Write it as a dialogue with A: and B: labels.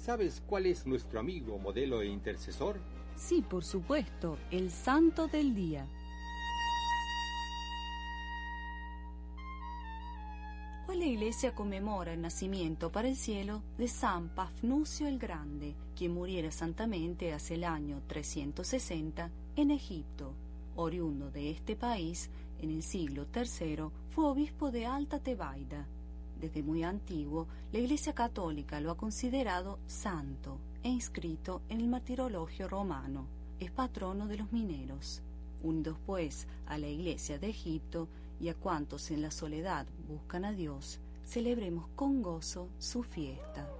A: ¿Sabes cuál es nuestro amigo, modelo e intercesor?
B: Sí, por supuesto, el santo del día. Hoy la Iglesia conmemora el nacimiento para el cielo de San Pafnucio el Grande, quien muriera santamente hacia el año 360 en Egipto. Oriundo de este país, en el siglo III fue obispo de Alta Tebaida. Desde muy antiguo, la Iglesia Católica lo ha considerado santo e inscrito en el martirologio romano. Es patrono de los mineros. Unidos pues a la Iglesia de Egipto y a cuantos en la soledad buscan a Dios, celebremos con gozo su fiesta.